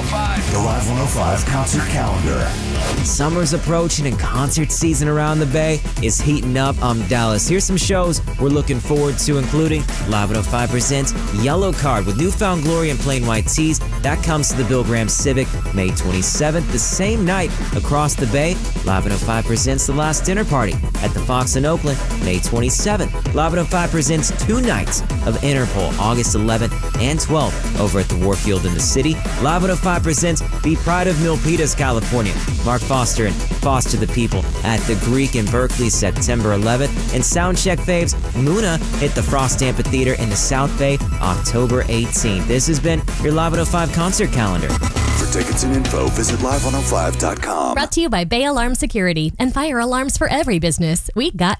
105. The Live 105 concert calendar. Summer's approaching and concert season around the Bay is heating up. I'm Dallas. Here's some shows we're looking forward to, including Live 105 presents Yellow Card with Newfound Glory and Plain White Tees. That comes to the Bill Graham Civic May 27th. The same night across the Bay, Live 105 presents The Last Dinner Party at the Fox in Oakland May 27th. Live 105 presents 2 nights of Interpol August 11th and 12th over at the Warfield in the city. Live 105 presents Be Pride of Milpitas, California. Mark Foster and Foster the People at the Greek in Berkeley September 11th. And Soundcheck faves Muna hit the Frost Amphitheater in the South Bay October 18th. This has been your Live 105 concert calendar. For tickets and info, visit live105.com. Brought to you by Bay Alarm Security and fire alarms for every business. We got